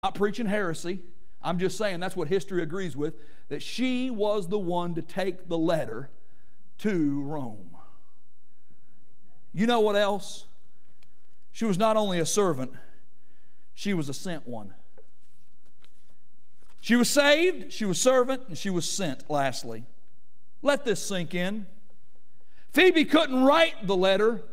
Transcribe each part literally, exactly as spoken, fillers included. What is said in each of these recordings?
not preaching heresy. I'm just saying that's what history agrees with, that she was the one to take the letter to Rome. You know what else? She was not only a servant, she was a sent one. She was saved, she was servant, and she was sent, lastly. Let this sink in. Phoebe couldn't write the letter,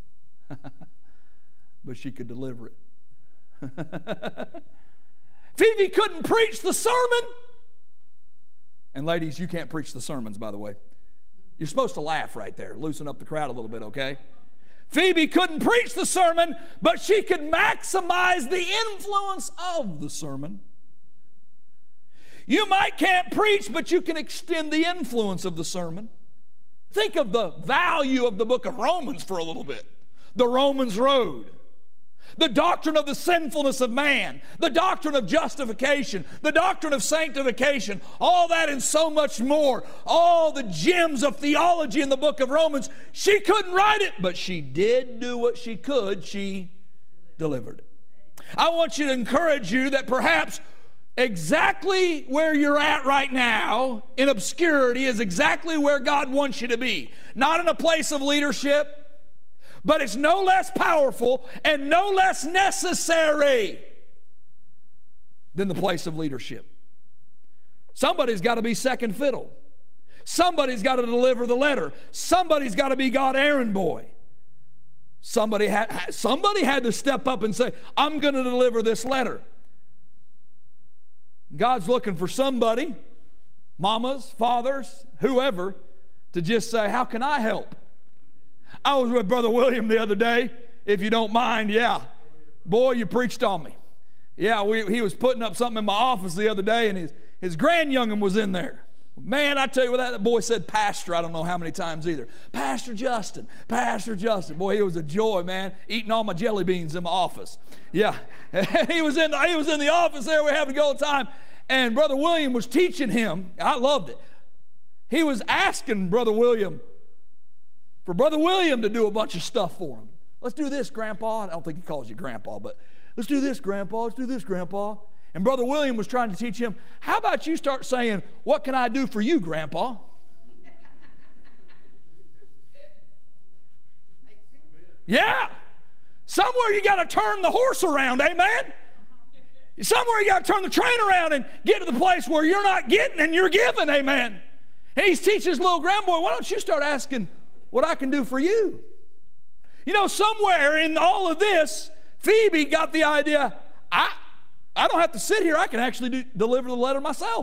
but she could deliver it. Phoebe couldn't preach the sermon. And ladies, you can't preach the sermons, by the way. You're supposed to laugh right there. Loosen up the crowd a little bit, okay? Phoebe couldn't preach the sermon, but she could maximize the influence of the sermon. You might can't preach, but you can extend the influence of the sermon. Think of the value of the book of Romans for a little bit. The Romans road. The doctrine of the sinfulness of man, the doctrine of justification, the doctrine of sanctification, all that and so much more, all the gems of theology in the book of Romans. She couldn't write it, but she did do what she could. She delivered it. I want you to encourage you that perhaps exactly where you're at right now in obscurity is exactly where God wants you to be. Not in a place of leadership, but it's no less powerful and no less necessary than the place of leadership. Somebody's got to be second fiddle. Somebody's got to deliver the letter. Somebody's got to be God errand boy. Somebody had, somebody had to step up and say, I'm going to deliver this letter. God's looking for somebody, mamas, fathers, whoever, to just say, how can I help? I was with Brother William the other day, if you don't mind. Yeah. Boy, you preached on me. Yeah, we, he was putting up something in my office the other day, and his, his grandyoungin was in there. Man, I tell you what, that boy said pastor, I don't know how many times either. Pastor Justin, Pastor Justin. Boy, he was a joy, man, eating all my jelly beans in my office. Yeah. he, was in the, he was in the office there. We were having a good time. And Brother William was teaching him. I loved it. He was asking Brother William, for Brother William to do a bunch of stuff for him. Let's do this, Grandpa. I don't think he calls you Grandpa, but let's do this, Grandpa. Let's do this, Grandpa. And Brother William was trying to teach him, how about you start saying, what can I do for you, Grandpa? Yeah. Somewhere you got to turn the horse around, amen? Somewhere you got to turn the train around and get to the place where you're not getting and you're giving, amen? And he's teaching his little grandboy, why don't you start asking what I can do for you? You know, somewhere in all of this, Phoebe got the idea, I, I don't have to sit here. I can actually do, deliver the letter myself.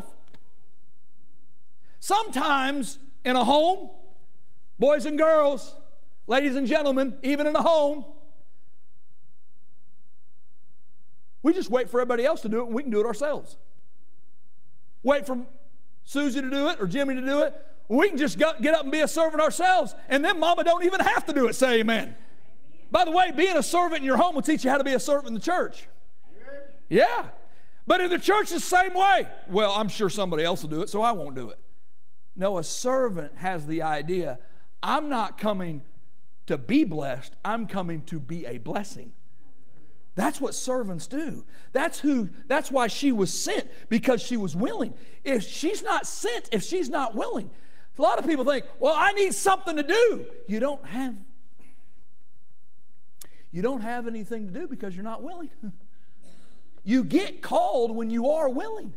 Sometimes in a home, boys and girls, ladies and gentlemen, even in a home, we just wait for everybody else to do it and we can do it ourselves. Wait for Susie to do it or Jimmy to do it. We can just get up and be a servant ourselves, and then Mama don't even have to do it. Say amen. By the way, being a servant in your home will teach you how to be a servant in the church. Yeah. But in the church, it's the same way. Well, I'm sure somebody else will do it, so I won't do it. No, a servant has the idea, I'm not coming to be blessed, I'm coming to be a blessing. That's what servants do. That's who, that's why she was sent, because she was willing. If she's not sent, if she's not willing, a lot of people think, well, I need something to do. You don't have, you don't have anything to do because you're not willing. You get called when you are willing.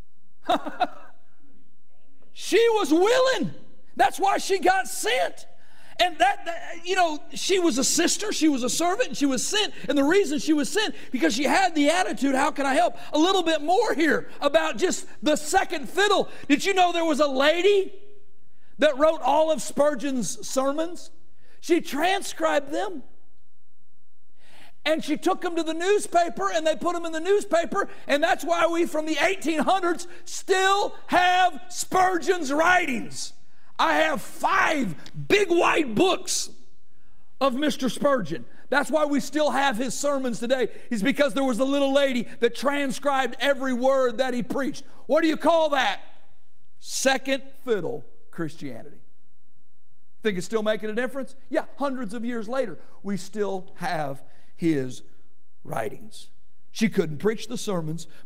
She was willing. That's why she got sent. And that, that, you know, she was a sister, she was a servant, and she was sent. And the reason she was sent, because she had the attitude, how can I help? A little bit more here about just the second fiddle. Did you know there was a lady that wrote all of Spurgeon's sermons? She transcribed them. And she took them to the newspaper, and they put them in the newspaper, and that's why we, from the eighteen hundreds, still have Spurgeon's writings. I have five big white books of Mister Spurgeon. That's why we still have his sermons today, is because there was a little lady that transcribed every word that he preached. What do you call that? Second fiddle Christianity. Think it's still making a difference? Yeah, hundreds of years later, we still have his writings. She couldn't preach the sermons,